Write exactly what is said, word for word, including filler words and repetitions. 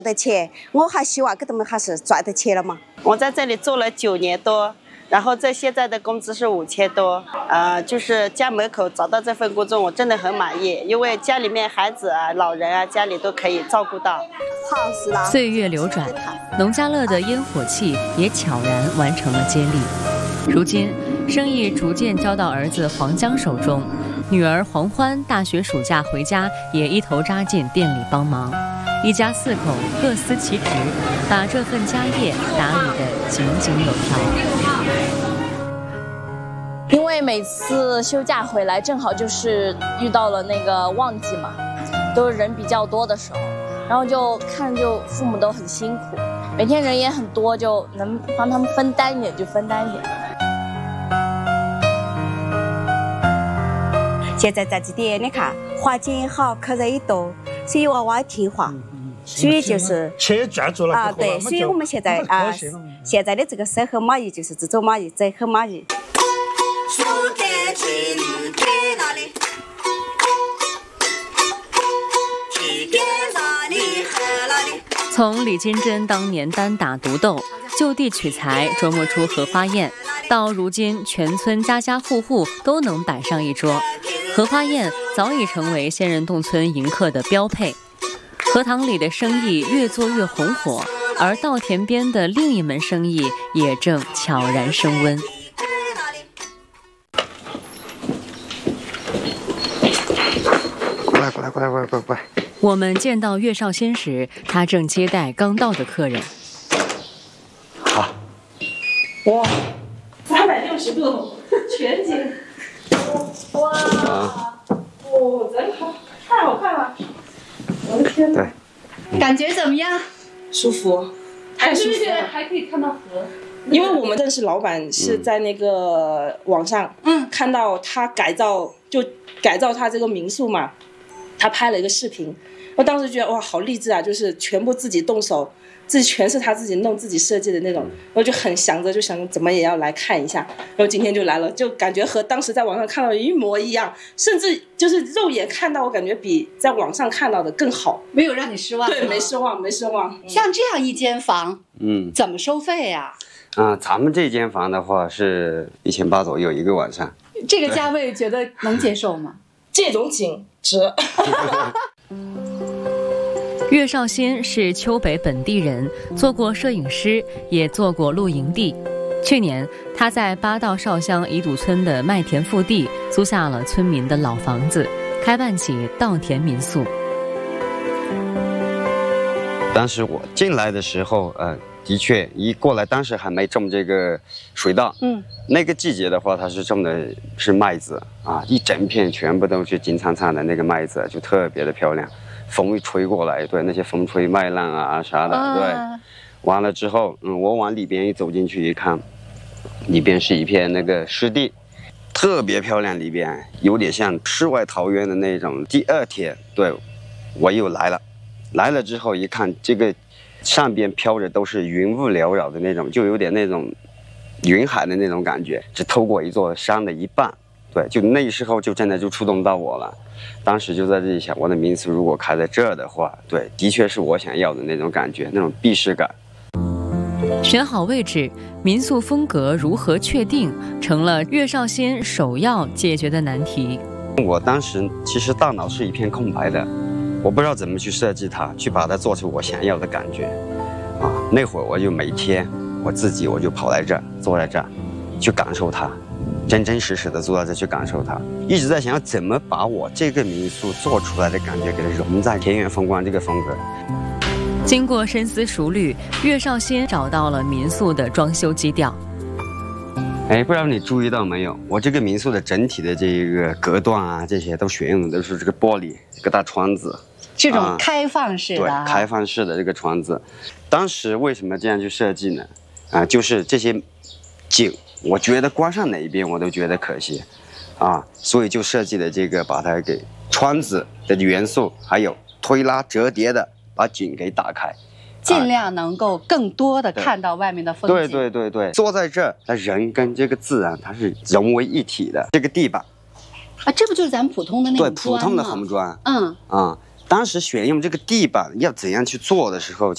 的钱，我还希望给他们还是赚得钱了嘛。 我在这里做了九年多，然后在现在的工资是五千多，呃，就是家门口找到这份工作，我真的很满意，因为家里面孩子啊、老人啊，家里都可以照顾到。 好，是啦。 岁月流转，农家乐的烟火气也悄然完成了接力。如今，生意逐渐交到儿子黄江手中，女儿黄欢大学暑假回家也一头扎进店里帮忙。一家四口各司其职，把这份家业打理得井井有条。 因为每次休假回来，正好就是遇到了那个旺季嘛，都是人比较多的时候，然后就看就父母都很辛苦，每天人也很多，就能帮他们分担一点就分担一点。 现在在这点，你看环境也好，客人也多，所以娃娃也听话。所以就是钱赚足了啊，对，所以我们现在啊，现在的这个生活满意，就是这种满意，真很满意。 从李金珍当年单打独斗，就地取材琢磨出荷花宴，到如今全村家家户户都能摆上一桌，荷花宴早已成为仙人洞村迎客的标配。荷塘里的生意越做越红火，而稻田边的另一门生意也正悄然升温。 过来，过来，过来，过来，过来，过来！ 我们见到岳少先时，他正接待刚到的客人。 好。 哇，三百六十度全景。哇，哦，真好，太好看了。我的天哪！ 对， 感觉怎么样？ 舒服，太舒服了。 还可以看到河。 因为我们认识老板是在那个网上，嗯，看到他改造，就改造他这个民宿嘛，他拍了一个视频，我当时觉得哇，好励志啊，就是全部自己动手，自己全是他自己弄、自己设计的那种，我就很想着，就想着怎么也要来看一下，然后今天就来了，就感觉和当时在网上看到的一模一样，甚至就是肉眼看到，我感觉比在网上看到的更好， 没有让你失望。 对，没失望，没失望。 像这样一间房， 嗯， 怎么收费呀？ 啊、呃，咱们这间房的话是一千八左右一个晚上。 这个价位觉得能接受吗？ 这种景值。 岳少新是丘北本地人，做过摄影师，也做过露营地。去年，他在八道邵乡乙堵村的麦田腹地租下了村民的老房子，开办起稻田民宿。 当时我进来的时候，呃，的确一过来，当时还没种这个水稻，嗯，那个季节的话，它是种的是麦子啊，一整片全部都是金灿灿的那个麦子，就特别的漂亮。风一吹过来，对那些风吹麦浪啊啥的，啊、对，完了之后，嗯，我往里边一走进去一看，里边是一片那个湿地，特别漂亮，里边有点像世外桃源的那种。第二天，对，我又来了，来了之后一看，这个上边飘着都是云雾缭绕的那种，就有点那种云海的那种感觉，只透过一座山的一半。对，就那时候就真的就触动到我了，当时就在这里想，我的民宿如果开在这儿的话，对，的确是我想要的那种感觉，那种避世感。 选好位置，民宿风格如何确定，成了岳少新首要解决的难题。 我当时其实大脑是一片空白的，我不知道怎么去设计它，去把它做出我想要的感觉。啊，那会儿我就每天我自己我就跑来这儿，坐在这儿，去感受它。真真实实的坐在这去感受它，一直在想要怎么把我这个民宿做出来的感觉给它融在田园风光这个风格。 经过深思熟虑，岳少新找到了民宿的装修基调。 哎，不知道你注意到没有，我这个民宿的整体的这个隔断啊，这些都选用的都是这个玻璃，这个大窗子， 这种开放式的、啊啊，对，开放式的这个窗子。当时为什么这样去设计呢？啊，就是这些景。我觉得关上哪一边我都觉得可惜，啊，所以就设计了这个，把它给窗子的元素，还有推拉折叠的，把景给打开， 尽量能够更多的看到外面的风景。 对对对对，坐在这儿，它人跟这个自然它是融为一体的。这个地板， 啊，这不就是咱们普通的那种对普通的红砖？ 嗯啊。当时选用这个地板要怎样去做的时候，